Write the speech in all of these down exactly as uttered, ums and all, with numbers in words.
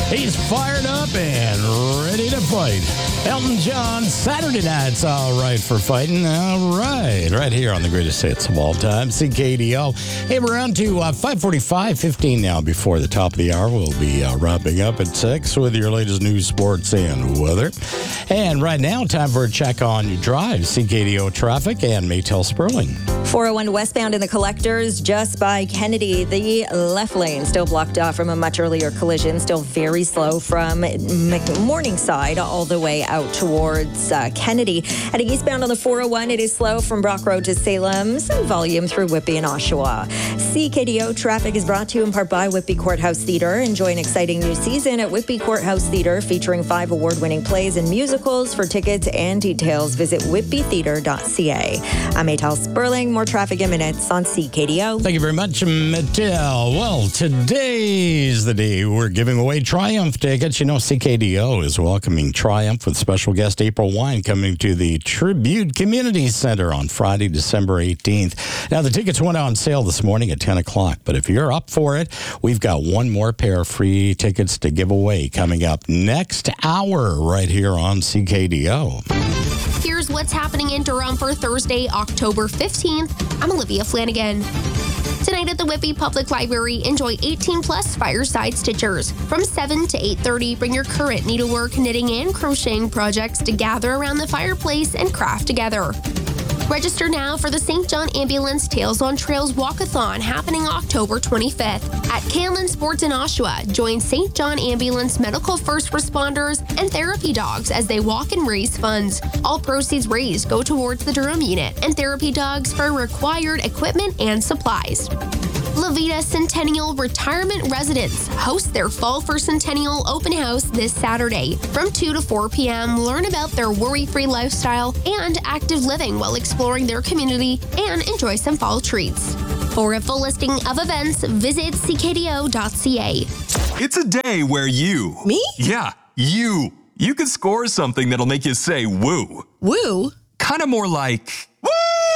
He's fired up and ready to fight. Elton John, Saturday night's all right for fighting. All right, right here on the greatest hits of all time, C K D O. Hey, we're on to uh, five forty-five, fifteen now before the top of the hour. We'll be uh, wrapping up at six with your latest news, sports, and weather. And right now, time for a check on your drive. C K D O traffic and Maytel Sperling. four oh one westbound in the collectors just by Kennedy. The left lane still blocked off from a much earlier collision. Still very slow from Morningside all the way out towards uh, Kennedy. Heading eastbound on the four oh one, it is slow from Brock Road to Salem. Some volume through Whitby and Oshawa. C K D O traffic is brought to you in part by Whitby Courthouse Theatre. Enjoy an exciting new season at Whitby Courthouse Theatre featuring five award-winning plays and musicals. For tickets and details, visit whitby theatre dot c a. I'm Maytel Sperling. More traffic in minutes on C K D O. Thank you very much, Maytel. Well, today's the day we're giving away Triumph tickets. You know, C K D O is welcoming Triumph with special guest April Wine coming to the Tribute Community Center on Friday, December eighteenth. Now, the tickets went on sale this morning at ten o'clock, but if you're up for it, we've got one more pair of free tickets to give away coming up next hour right here on C K D O. Here's what's happening in Durham for Thursday, October fifteenth. I'm Olivia Flanagan. Tonight at the Whitby Public Library, enjoy eighteen plus Fireside Stitchers. From seven to eight thirty, bring your current needlework, knitting, and crocheting projects to gather around the fireplace and craft together. Register now for the Saint John Ambulance Tales on Trails Walkathon happening October twenty-fifth. At Canlan Sports in Oshawa, join Saint John Ambulance medical first responders and therapy dogs as they walk and raise funds. All proceeds raised go towards the Durham unit and therapy dogs for required equipment and supplies. La Vida Centennial Retirement Residents host their Fall for Centennial open house this Saturday. From two to four p.m., learn about their worry-free lifestyle and active living while exploring their community and enjoy some fall treats. For a full listing of events, visit c k d o dot c a. It's a day where you... Me? Yeah, you. You could score something that'll make you say woo. Woo? Kind of more like... Woo!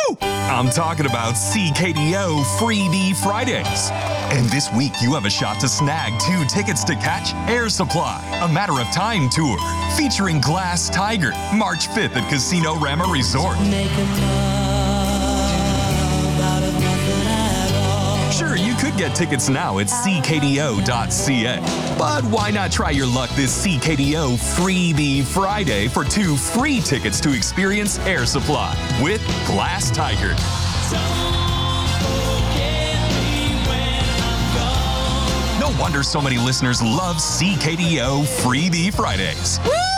I'm talking about C K D O Freebie Fridays. And this week, you have a shot to snag two tickets to catch Air Supply, a Matter of Time tour, featuring Glass Tiger, March fifth at Casino Rama Resort. Sure, you could get tickets now at c k d o dot c a. But why not try your luck this C K D O Freebie Friday for two free tickets to experience Air Supply with Glass Tiger. No wonder so many listeners love C K D O Freebie Fridays.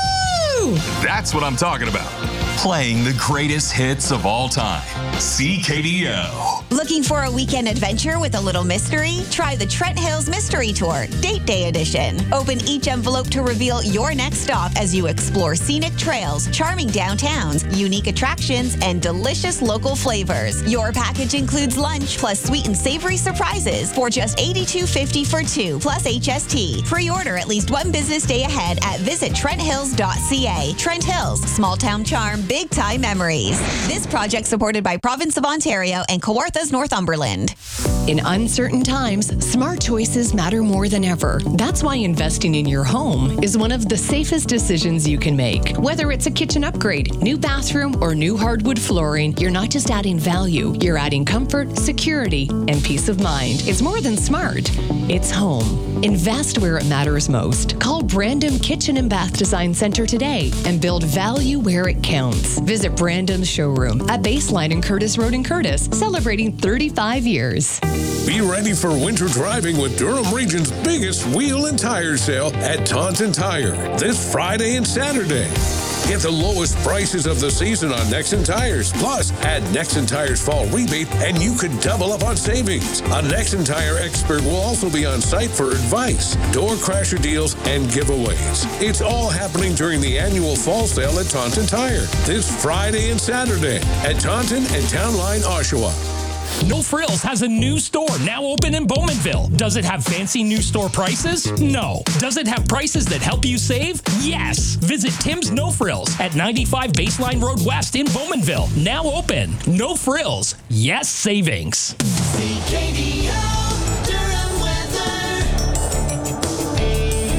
Woo! That's what I'm talking about. Playing the greatest hits of all time. C K D O. Looking for a weekend adventure with a little mystery? Try the Trent Hills Mystery Tour, Date Day Edition. Open each envelope to reveal your next stop as you explore scenic trails, charming downtowns, unique attractions, and delicious local flavors. Your package includes lunch plus sweet and savory surprises for just eighty-two fifty for two, plus H S T. Pre-order at least one business day ahead at visit trent hills dot c a. Trent Hills, small town charm, big time memories. This project supported by Province of Ontario and Kawartha's Northumberland. In uncertain times, smart choices matter more than ever. That's why investing in your home is one of the safest decisions you can make. Whether it's a kitchen upgrade, new bathroom, or new hardwood flooring, you're not just adding value, you're adding comfort, security, and peace of mind. It's more than smart. It's home. Invest where it matters most. Call Brandon Kitchen and Bath Design Center today and build value where it counts. Visit Brandon's showroom at Baseline in Curtis Road in Curtis, celebrating thirty-five years. Be ready for winter driving with Durham Region's biggest wheel and tire sale at Taunton Tire this Friday and Saturday. Get the lowest prices of the season on Nexen Tires. Plus, add Nexen Tires Fall Rebate and you could double up on savings. A Nexen Tire expert will also be on site for advice, door crasher deals, and giveaways. It's all happening during the annual fall sale at Taunton Tire this Friday and Saturday at Taunton and Town Line, Oshawa. No Frills has a new store now open in Bowmanville. Does it have fancy new store prices? No. Does it have prices that help you save? Yes. Visit Tim's No Frills at ninety-five Baseline Road West in Bowmanville. Now open. No Frills. Yes savings. C K D O Durham weather. Well,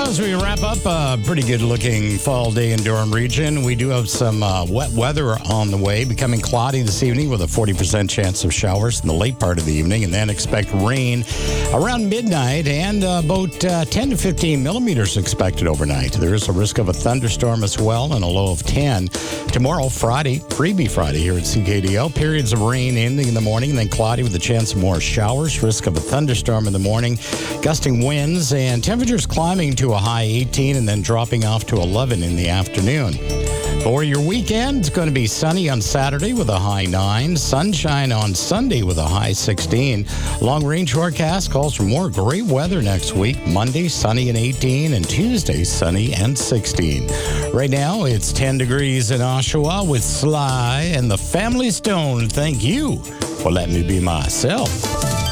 as we wrap up a pretty good looking fall day in Durham region, we do have some uh, wet weather on the way, becoming cloudy this evening with a forty percent chance of showers in the late part of the evening, and then expect rain around midnight and uh, about uh, ten to fifteen millimeters expected overnight. There is a risk of a thunderstorm as well and a low of ten. Tomorrow, Friday, Freebie Friday here at C K D O, periods of rain ending in the morning and then cloudy with a chance of more showers, risk of a thunderstorm in the morning, gusting winds, and temperatures climbing to a high eighteen and then dropping off to eleven in the afternoon. For your weekend, it's going to be sunny on Saturday with a high nine, sunshine on Sunday with a high sixteen. Long-range forecast calls for more great weather next week. Monday, sunny and eighteen, and Tuesday, sunny and sixteen. Right now, it's ten degrees in Oshawa with Sly and the Family Stone. Thank you for letting me be myself.